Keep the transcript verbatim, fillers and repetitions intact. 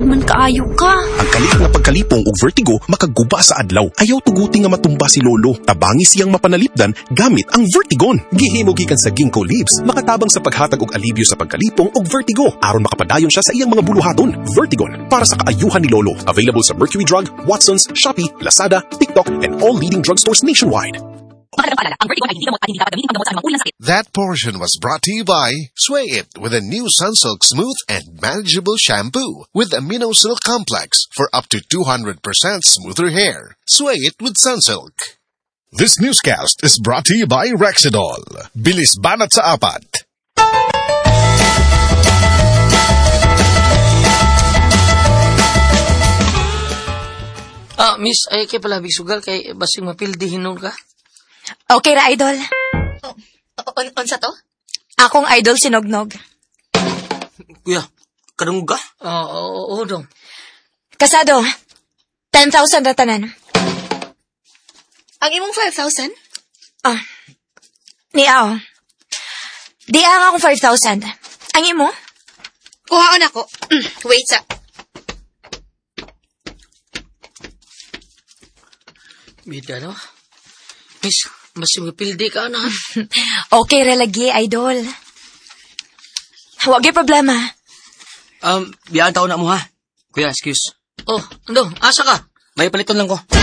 man kaayo ka. Ang kalit nga pagkalipong og vertigo makaguba sa adlaw. Ayaw tuguti nga matumba si lolo. Tabangi siyang mapanalipdan gamit ang Vertigon. Gihimo gikan sa ginkgo leaves, makatabang sa paghatag og alibyo sa pagkalipong og vertigo aron makapadayon siya sa iyang mga buluhaton. Vertigon para sa kaayuhan ni lolo. Available sa Mercury Drug, Watsons, Shopee, Lazada, TikTok, and all leading drugstores nationwide. That portion was brought to you by Sway It with a new Sunsilk Smooth and Manageable Shampoo with Amino Silk Complex for up to two hundred percent smoother hair. Sway It with Sunsilk. This newscast is brought to you by Rexidol. Bilis banat sa apat. Ah, miss, ay kay pala bisugal kay basing mapildihin nun ka. Okay ra, idol. Oh, on, onsa to? Akong idol si Nognog. Kuya, kadungog ka? Oo, oo, oo, dong. Kasado, ten thousand na tanan. Ang imong five thousand? Ah, niaw. Di ang akong five thousand. Ang imo? Kuhaon ako. Wait sa... Bida, no? Miss, mas mapildi ka na. Okay ra lagi, idol. Huwag yung problema. Um, biyaan tao na mo ha. Kuya, excuse. Oh, ano? Asa ka? May paliton lang ko.